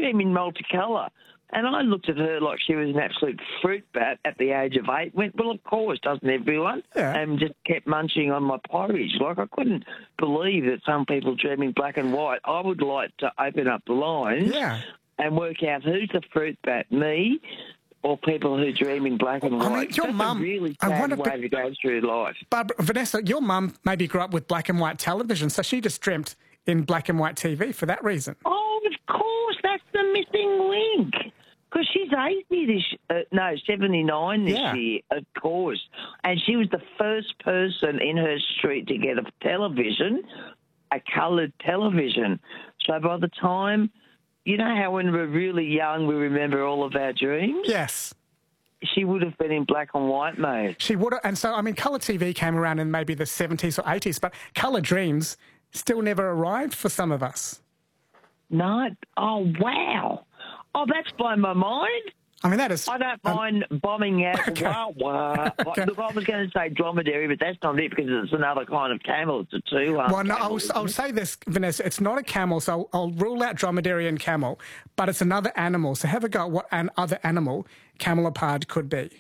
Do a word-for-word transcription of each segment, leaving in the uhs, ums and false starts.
dreaming multicolour. And I looked at her like she was an absolute fruit bat at the age of eight. Went, well, of course, doesn't everyone? Yeah. And just kept munching on my porridge. Like, I couldn't believe that some people dream in black and white. I would like to open up the lines Yeah. and work out who's the fruit bat, me or people who dream in black and I white. mean, your That's mum- a really I sad wonder way if- to go through life. Barbara, Vanessa, your mum maybe grew up with black and white television, so she just dreamt in black and white T V for that reason. Oh, of course, that's the missing link. Because she's eighty this, uh, no, seventy-nine this Yeah. year, of course. And she was the first person in her street to get a television, a coloured television. So by the time, you know how when we're really young we remember all of our dreams? Yes. She would have been in black and white mode. She would have, and so, I mean, colour T V came around in maybe the seventies or eighties, but colour dreams still never arrived for some of us. No, oh, wow. Oh, that's blown my mind. I mean, that is... I don't um, mind bombing out. Okay. Wah, wah. Okay. Look, I was going to say dromedary, but that's not it because it's another kind of camel. It's a two. Um, Well, no, camel, I'll, isn't I'll it? say this, Vanessa. It's not a camel, so I'll, I'll rule out dromedary and camel, but it's another animal. So have a go at what an other animal camelopard could be.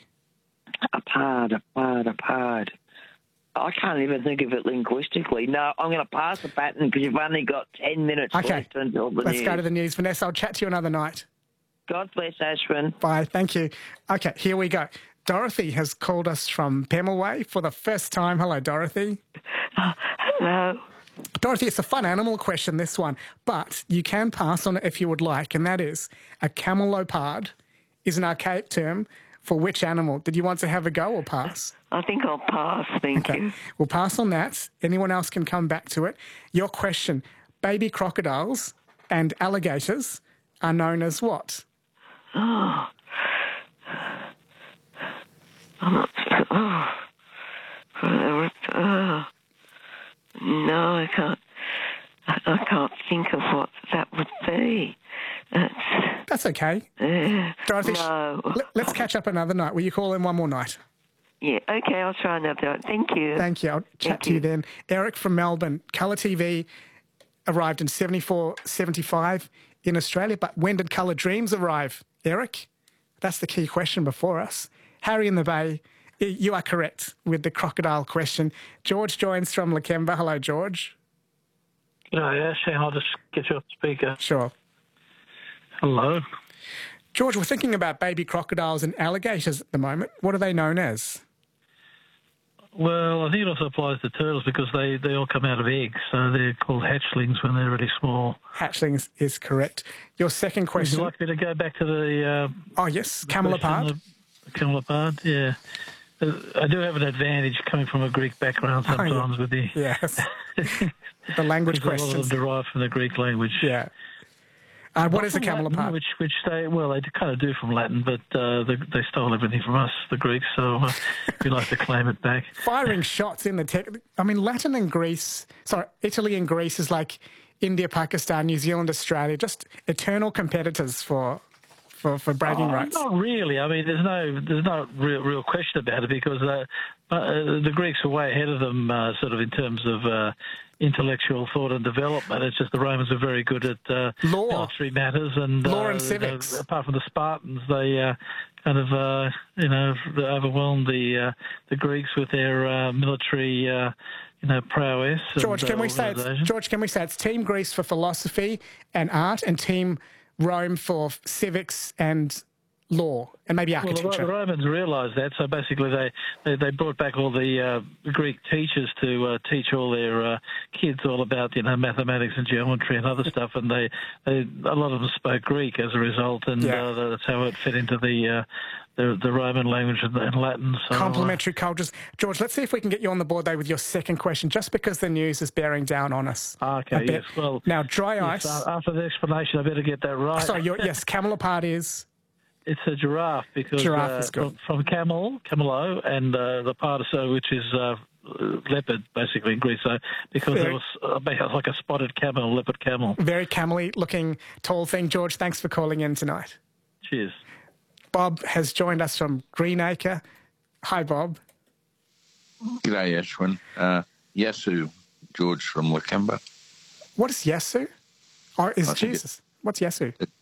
A pard, a pard, a pard. I can't even think of it linguistically. No, I'm going to pass the pattern because you've only got ten minutes Okay, left until the let's news. go to the news. Vanessa, I'll chat to you another night. God bless Ashwin. Bye, thank you. Okay, here we go. Dorothy has called us from Pemulwuy for the first time. Hello, Dorothy. Hello. Dorothy, it's a fun animal question, this one, but you can pass on it if you would like, and that is a camelopard is an archaic term for which animal? Did you want to have a go or pass? I think I'll pass, thank Okay, you. we'll pass on that. Anyone else can come back to it. Your question, baby crocodiles and alligators are known as what? Oh. I'm not... Oh. Oh. No, I can't... I can't think of what that would be. That's... That's okay. Uh, Dorothy, no. let, let's catch up another night. Will you call in one more night? Yeah, okay, I'll try another. Thank you. Thank you. I'll chat Thank to you you. then. Eric from Melbourne. Colour T V arrived in seventy-four, seventy-five in Australia, but when did Colour Dreams arrive, Eric? That's the key question before us. Harry in the Bay, you are correct with the crocodile question. George joins from Lakemba. Hello, George. G'day, Ash. Hang on, I'll just get you off the speaker. Sure. Hello. George, we're thinking about baby crocodiles and alligators at the moment. What are they known as? Well, I think it also applies to turtles because they, they all come out of eggs, so they're called hatchlings when they're really small. Hatchlings is correct. Your second Would you question. like me to go back to the... Uh, Oh, yes, the camelopard. question, The camelopard, yeah. Uh, I do have an advantage coming from a Greek background Oh, yeah. sometimes with the... Yes. The language because a lot of questions. them derive from the Greek language. Yeah. Uh, what is a From Latin, camelopard? Which, which they, well, they kind of do from Latin, but uh, they, they stole everything from us, the Greeks, so uh, we like to claim it back. Firing shots in the tech. I mean, Latin and Greece, sorry, Italy and Greece is like India, Pakistan, New Zealand, Australia, just eternal competitors for for, for bragging Oh, rights. Not really. I mean, there's no there's no real real question about it because uh, uh, the Greeks were way ahead of them, uh, sort of in terms of uh, intellectual thought and development. It's just the Romans are very good at uh, Law. military matters and Law uh, and you civics. know, apart from the Spartans, they uh, kind of uh, you know overwhelmed the uh, the Greeks with their uh, military. Uh, you know, prowess. George, and, can uh, we say it's, organisation. George, can we say it's Team Greece for philosophy and art, and Team Rome for civics and law, and maybe Well, the, architecture? the Romans realised that, so basically they, they, they brought back all the uh, Greek teachers to uh, teach all their uh, kids all about, you know, mathematics and geometry and other stuff, and they, they a lot of them spoke Greek as a result, and Yeah. uh, that's how it fit into the uh, the, the Roman language and, and Latin. So, uh, Complementary cultures. George, let's see if we can get you on the board though with your second question, just because the news is bearing down on us. a Okay, bit. yes. Well, Now, dry yes, ice. uh, after the explanation, I better get that right. Sorry, your, yes, camelopard is... It's a giraffe because Giraffe uh, is good. from, from camel, camelo, and uh, the pardiso, which is uh, leopard, basically in Greece. So because Very- it was uh, like a spotted camel, leopard camel. Very camely looking tall thing. George, thanks for calling in tonight. Cheers. Bob has joined us from Greenacre. Hi, Bob. G'day, Ashwin. Uh, Yasu, George from Lakemba. What is Yasu? Oh, is I think Jesus. What's Yasu? It,